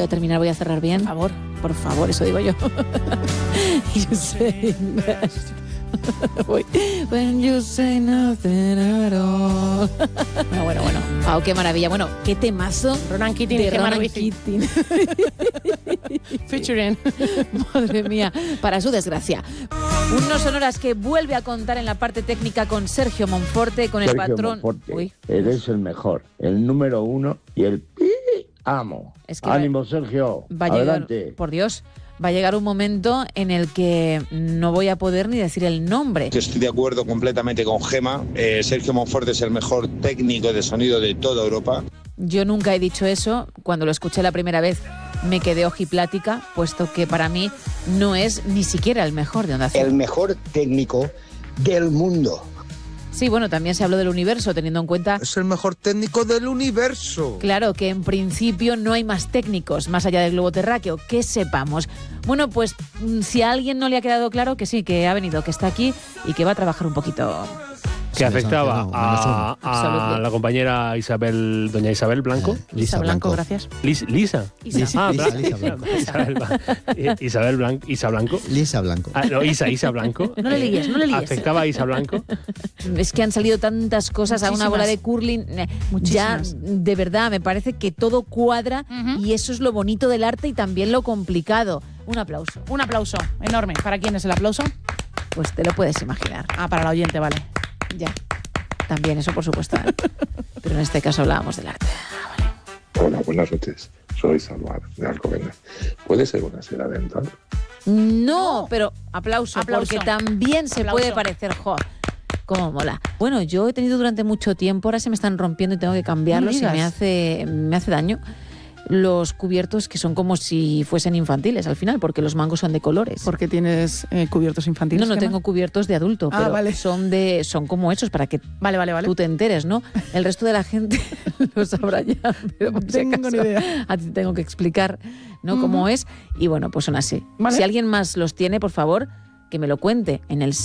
a terminar, voy a cerrar bien. Por favor, eso digo yo. You say when you say nothing at all. Bueno. Oh, qué maravilla. Bueno, qué temazo. Ronan Keating de y Gemma Ronan Ruiz. Keating. Featuring. Madre mía, para su desgracia. Un No Sonoras que vuelve a contar en la parte técnica con Sergio Monforte, con el patrón. Monforte, Uy, eres el mejor, el número uno y el amo. Es que Ánimo, Sergio. va a llegar, Adelante. por Dios, va a llegar un momento en el que no voy a poder ni decir el nombre. Estoy de acuerdo completamente con Gemma. Sergio Monforte es el mejor técnico de sonido de toda Europa. Yo nunca he dicho eso. Cuando lo escuché la primera vez me quedé ojiplática, puesto que para mí no es ni siquiera el mejor de Onda Cero. El mejor técnico del mundo. Sí, bueno, también se habló del universo, teniendo en cuenta, Es el mejor técnico del universo. claro, que en principio no hay más técnicos más allá del globo terráqueo, que sepamos. Bueno, pues si a alguien no le ha quedado claro, que sí, que ha venido, que está aquí y que va a trabajar un poquito. Que afectaba a Absolutely. la compañera doña Isabel Blanco. Lisa Blanco, gracias. Lisa. Isa. Isa Blanco. Lisa Blanco. No, Isa Blanco. No le líes. Afectaba a Isa Blanco. Es que han salido tantas cosas a una bola de curling. Ya, Muchísimas. de verdad, me parece que todo cuadra y eso es lo bonito del arte y también lo complicado. Un aplauso. Un aplauso enorme. ¿Para quién es el aplauso? Pues te lo puedes imaginar. Ah, para el oyente, vale. Ya. También, eso por supuesto. Pero en este caso hablábamos del arte. Hola, buenas noches. Soy Salvar, de Alcobendas. ¿Puede ser una seda dental? No, pero aplauso, Aplauso. porque también se Aplauso. puede parecer, cómo mola. Bueno, yo he tenido durante mucho tiempo, ahora se me están rompiendo y tengo que cambiarlos y No me digas. hace daño. Los cubiertos que son como si fuesen infantiles al final, porque los mangos son de colores. ¿Por qué tienes cubiertos infantiles? No Gemma? tengo cubiertos de adulto, Ah, pero vale. son como hechos para que Vale. tú te enteres, ¿no? El resto de la gente lo sabrá ya, pero por No si tengo acaso, ni idea. a ti te tengo que explicar, ¿no? Cómo es. Y bueno, pues son así. Vale. Si alguien más los tiene, por favor, que me lo cuente en el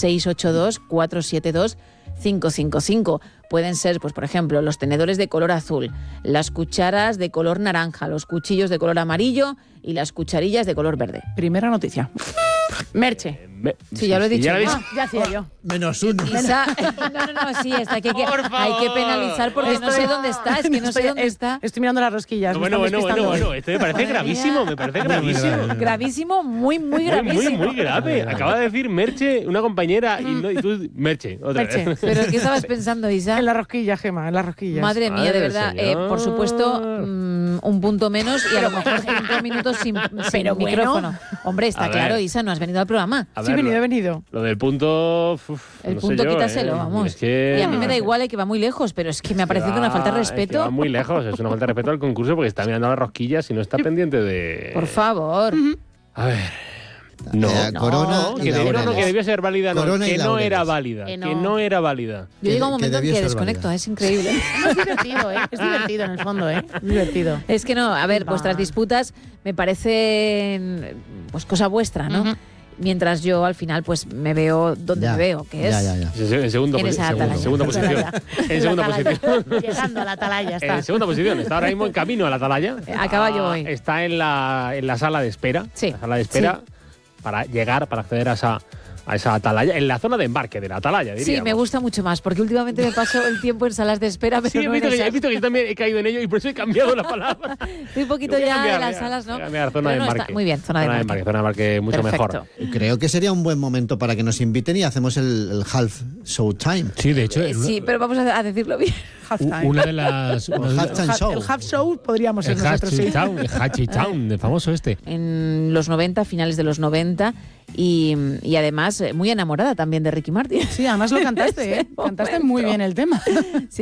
682-472-555. Pueden ser, pues por ejemplo, los tenedores de color azul, las cucharas de color naranja, los cuchillos de color amarillo y las cucharillas de color verde. Primera noticia. Merche. Sí, ya lo he dicho. Ya lo he ¿no? dicho. Ya hacía yo. Menos uno. Isa, no, sí, está, que hay que penalizar porque no sé dónde está, es que no sé dónde está. Estoy mirando las rosquillas. me Bueno, están despistando. esto me parece gravísimo, Gravísimo, muy gravísimo. Muy grave. Acaba de decir Merche, una compañera, y tú, Merche, otra Merche. vez. ¿Pero qué estabas pensando, Isa? En la rosquilla, Gemma, en las rosquillas. Madre mía, Madre de verdad, señor. por supuesto, un punto menos y a lo mejor 5 minutos sin Pero bueno. micrófono. Hombre, está A ver. claro, Isa, no has venido al programa. A Sí, ver, he venido. Lo del punto... El no sé punto yo, quítaselo, vamos. Es que... Y a mí me da igual, que va muy lejos, pero es que me ha parecido una falta de Es que va respeto. muy lejos, es una falta de respeto al concurso porque está mirando las rosquillas y no está pendiente de... Por favor. A ver... No, Corona y que Laureles. que debía ser válida, no, Corona y que no Laureles. era válida, Que no. que no era válida. Yo llego a un que momento en debió que ser desconecto, válida. es increíble. Es divertido, ¿eh? Es divertido en el fondo, ¿eh? Es divertido. Es que no, a ver, Va. vuestras disputas me parecen pues cosa vuestra, ¿no? Ujú. Mientras yo al final pues me veo donde Ya. me veo, que es Ya. En segunda En esa atalaya. posición. En segunda posición. Llegando a la atalaya, está. En segunda posición. Está ahora mismo en camino a la atalaya. A caballo voy. Está en la sala de espera. Sí. La sala de espera para acceder a esa atalaya. En la zona de embarque de la atalaya, diríamos. Sí, me gusta mucho más, porque últimamente me paso el tiempo en salas de espera, pero Sí, he no visto, en esas. que yo también he caído en ello y por eso he cambiado la palabra. Estoy un poquito Voy a ya cambiar, en las voy a- salas, ¿no? voy a cambiar zona Pero de no, está embarque. muy bien, zona de embarque. Zona de embarque mucho Perfecto. mejor. Creo que sería un buen momento para que nos inviten y hacemos el half show time. Sí, de hecho, Sí, pero vamos a decirlo bien. Halftime. una de las... O el halftime show. El half show podríamos ser El nosotros, sí. Hatchet Town, el famoso este. En los 90, finales de los 90, y además muy enamorada también de Ricky Martin. Sí, además lo cantaste, ¿eh? Ese Cantaste muy momento. bien el tema. Sí,